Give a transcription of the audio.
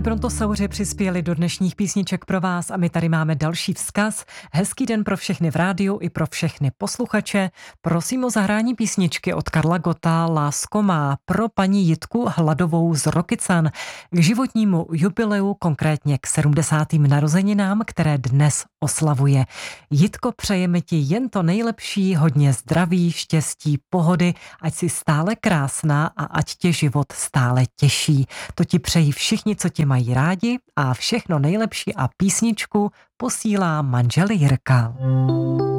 Brontosauři přispěli do dnešních písniček pro vás a my tady máme další vzkaz. Hezký den pro všechny v rádiu i pro všechny posluchače. Prosím o zahrání písničky od Karla Gotta Lásko má pro paní Jitku Hladovou z Rokycan k životnímu jubileu, konkrétně k 70. narozeninám, které dnes oslavuje. Jitko, přejeme ti jen to nejlepší, hodně zdraví, štěstí, pohody, ať si stále krásná a ať tě život stále těší. To ti přejí všichni, co tě mají rádi, a všechno nejlepší a písničku posílá manžel Jirka.